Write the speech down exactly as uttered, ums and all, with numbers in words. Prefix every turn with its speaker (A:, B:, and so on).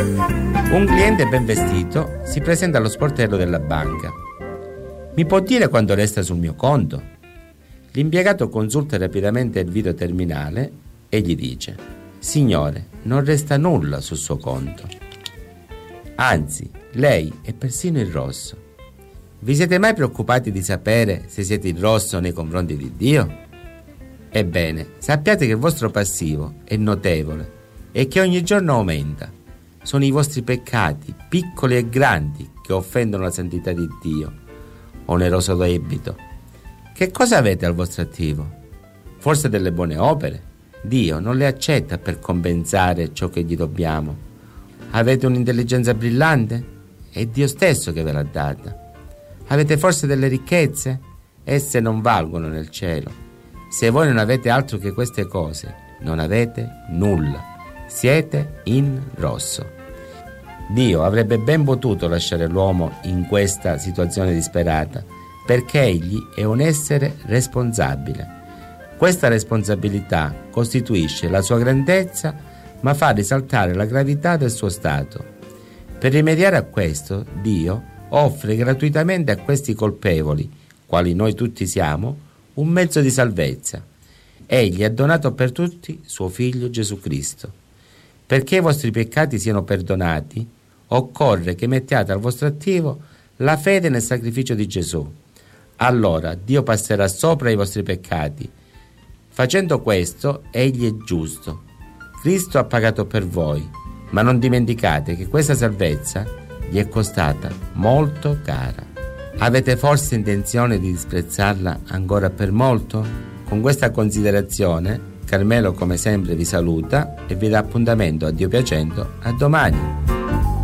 A: Un cliente ben vestito si presenta allo sportello della banca. Mi può dire quanto resta sul mio conto? L'impiegato consulta rapidamente il video terminale e gli dice: signore, non resta nulla sul suo conto. Anzi, lei è persino in rosso. Vi siete mai preoccupati di sapere se siete in rosso nei confronti di Dio? Ebbene, sappiate che il vostro passivo è notevole e che ogni giorno aumenta. Sono i vostri peccati, piccoli e grandi, che offendono la santità di Dio. Oneroso debito. Che cosa avete al vostro attivo? Forse delle buone opere? Dio non le accetta per compensare ciò che gli dobbiamo. Avete un'intelligenza brillante? È Dio stesso che ve l'ha data. Avete forse delle ricchezze? Esse non valgono nel cielo. Se voi non avete altro che queste cose, non avete nulla. Siete in rosso. Dio avrebbe ben potuto lasciare l'uomo in questa situazione disperata, perché egli è un essere responsabile. Questa responsabilità costituisce la sua grandezza, ma fa risaltare la gravità del suo stato. Per rimediare a questo, Dio offre gratuitamente a questi colpevoli, quali noi tutti siamo, un mezzo di salvezza. Egli ha donato per tutti suo Figlio Gesù Cristo. Perché i vostri peccati siano perdonati, occorre che mettiate al vostro attivo la fede nel sacrificio di Gesù. Allora Dio passerà sopra i vostri peccati. Facendo questo, egli è giusto. Cristo ha pagato per voi, ma non dimenticate che questa salvezza gli è costata molto cara. Avete forse intenzione di disprezzarla ancora per molto? Con questa considerazione, Carmelo come sempre vi saluta e vi dà appuntamento, a Dio piacendo, a domani.